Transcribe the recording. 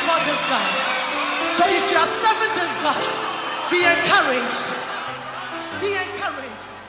before this God. So if you are serving this God, be encouraged. Be encouraged.